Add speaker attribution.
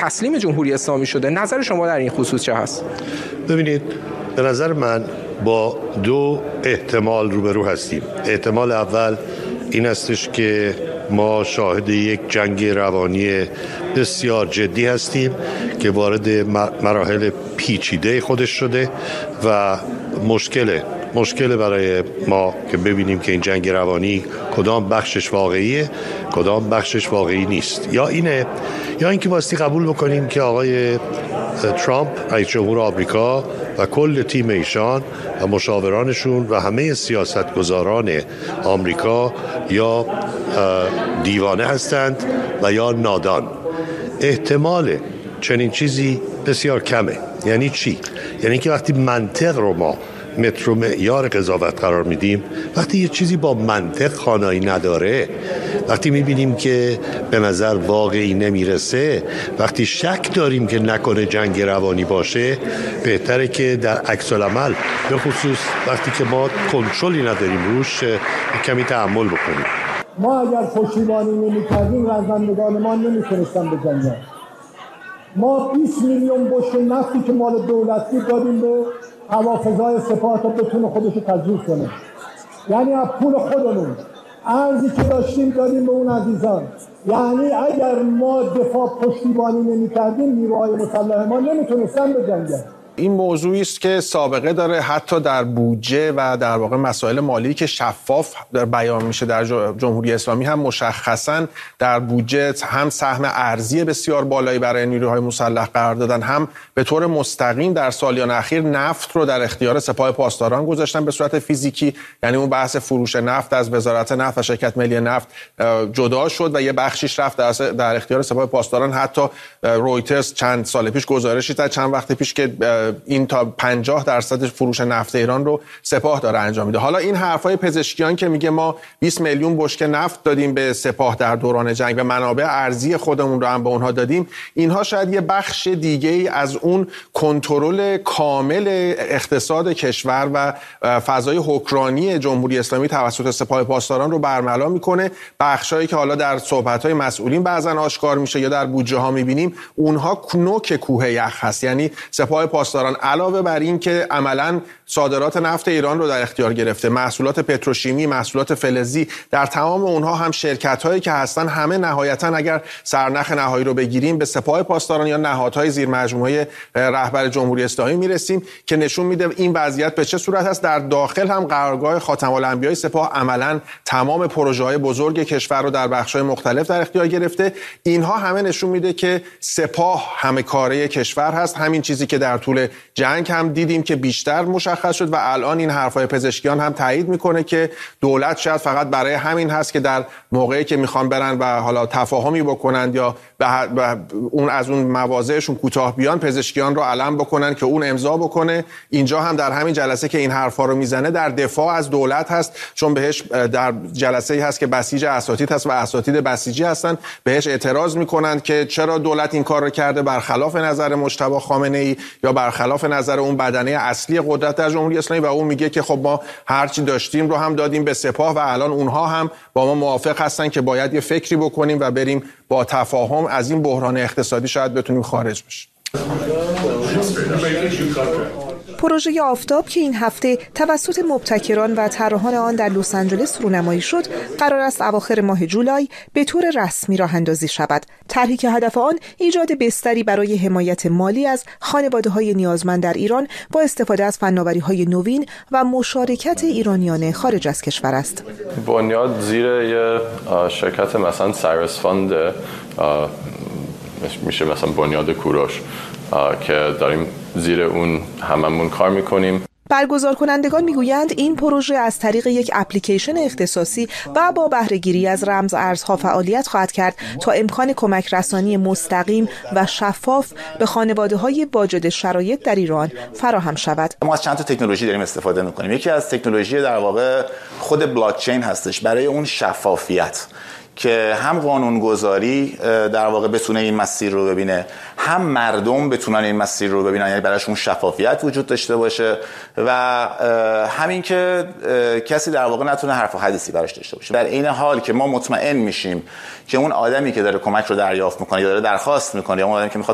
Speaker 1: تسلیم جمهوری اسلامی شده. نظر شما در این خصوص چه هست؟
Speaker 2: ببینید، به نظر من با دو احتمال روبرو هستیم. احتمال اول این استش که ما شاهد یک جنگ روانی بسیار جدی هستیم که وارد مراحل پیچیده خودش شده و مشکل برای ما که ببینیم که این جنگ روانی کدام بخشش واقعیه، کدام بخشش واقعی نیست. یا اینکه باستی قبول بکنیم که آقای ترامپ رئیس جمهور آمریکا و کل تیم ایشان و مشاورانشون و همه سیاستگزاران آمریکا یا دیوانه هستند و یا نادان. احتمال چنین چیزی بسیار کمه. یعنی چی؟ یعنی که وقتی منطق رو ما متر و معیار قضاوت قرار میدیم، وقتی یه چیزی با منطق خانایی نداره، وقتی میبینیم که به نظر واقعی نمیرسه، وقتی شک داریم که نکنه جنگ روانی باشه، بهتره که در عکس العمل به خصوص وقتی که ما کنترلی نداریم روش کمی تأمل بکنیم.
Speaker 3: ما اگر پشتیبانی نمی‌کردیم رزمندگان ما نمیتونستن بجنگن. ما 20 میلیون بشکه نفتی که مال دولتی دادیم به حوافظهای سپاه تا بتونه خودشو تجهیز کنه. یعنی از پول خودمون ارزی که داشتیم دادیم به اون عزیزان. یعنی اگر ما دفاع پشتیبانی نمی‌کردیم نیروهای مسلح ما نمیتونستن بجنگن.
Speaker 4: این موضوعی است که سابقه داره، حتی در بودجه و در واقع مسائل مالی که شفاف در بیان میشه در جمهوری اسلامی هم مشخصاً در بودجه هم سهم ارزی بسیار بالایی برای نیروهای مسلح قرار دادن، هم به طور مستقیم در سالیان اخیر نفت رو در اختیار سپاه پاسداران گذاشتن به صورت فیزیکی. یعنی اون بحث فروش نفت از وزارت نفت و شرکت ملی نفت جدا شد و یه بخشیش رفت در اختیار سپاه پاسداران. حتی رویترز چند سال پیش گزارشی داد، چند وقت پیش، که این تا 50% فروش نفت ایران رو سپاه داره انجام میده. حالا این حرفای پزشکیان که میگه ما 20 میلیون بشکه نفت دادیم به سپاه در دوران جنگ و منابع ارزی خودمون رو هم به اونها دادیم، اینها شاید یه بخش دیگه ای از اون کنترل کامل اقتصاد کشور و فضای حکمرانی جمهوری اسلامی توسط سپاه پاسداران رو برملا میکنه. بخشایی که حالا در صحبت‌های مسئولین بعضن آشکار میشه یا در بودجه ها میبینیم، اونها نوک کوه یخ هست. یعنی سپاه پاسداران علاوه بر این که عملاً صادرات نفت ایران رو در اختیار گرفته، محصولات پتروشیمی، محصولات فلزی، در تمام اونها هم شرکت‌هایی که هستن همه نهایتاً اگر سرنخ نهایی رو بگیریم به سپاه پاسداران یا نهادهای زیر مجموعه رهبر جمهوری اسلامی میرسیم که نشون میده این وضعیت به چه صورت است. در داخل هم قرارگاه خاتم الانبیاء سپاه عملاً تمام پروژه‌های بزرگ کشور رو در بخش‌های مختلف در اختیار گرفته. اینها همه نشون میده که سپاه همه کاره کشور هست. همین چیزی که در طول جنگ هم دیدیم که بیشتر مشخص شد و الان این حرفای پزشکیان هم تایید میکنه که دولت شاید فقط برای همین هست که در موقعی که میخوان برن و حالا تفاهمی بکنند یا اون از اون مواضعشون کوتاه بیان، پزشکیان رو علم بکنن که اون امضا بکنه. اینجا هم در همین جلسه که این حرفا رو میزنه در دفاع از دولت هست، چون بهش در جلسه‌ای هست که بسیج اساتید هست و اساتید بسیجی هستن، بهش اعتراض میکنند که چرا دولت این کار رو کرده، برخلاف نظر مجتبی خامنه‌ای یا برخلاف نظر اون بدنه اصلی قدرت در جمهوری اسلامی. و اون میگه که خب ما هرچی داشتیم رو هم دادیم به سپاه و الان اونها هم با ما موافق هستن که باید یه فکری بکنیم و بریم با تفاهم از این بحران اقتصادی شاید بتونیم خارج بشیم.
Speaker 5: پروژه آفتاب که این هفته توسط مبتکران و طراحان آن در لس آنجلس رونمایی شد، قرار است اواخر ماه جولای به طور رسمی راه اندازی شود. طرحی که هدف آن ایجاد بستری برای حمایت مالی از خانواده‌های نیازمند در ایران با استفاده از فناوری‌های نوین و مشارکت ایرانیان خارج از کشور است.
Speaker 6: بنیاد زیر یه شرکت مثلا سایرس فاند میشه، مثلا بنیاد کوروش، که داریم زیر اون هممون کار میکنیم.
Speaker 5: برگزار کنندگان میگویند این پروژه از طریق یک اپلیکیشن اختصاصی و با بهره‌گیری از رمز ارزها فعالیت خواهد کرد تا امکان کمک رسانی مستقیم و شفاف به خانواده‌های واجد شرایط در ایران فراهم شود.
Speaker 7: ما از چند تا تکنولوژی داریم استفاده میکنیم. یکی از تکنولوژی در واقع خود بلاکچین هستش برای اون شفافیت که هم قانونگذاری در واقع بتونه این مسیر رو ببینه، هم مردم بتونن این مسیر رو ببینن، یعنی براشون شفافیت وجود داشته باشه و همین که کسی در واقع نتونه حرف و حدیثی براش داشته باشه. در این حال که ما مطمئن میشیم که اون آدمی که داره کمک رو دریافت میکنه یا داره درخواست میکنه یا اون آدمی که میخواد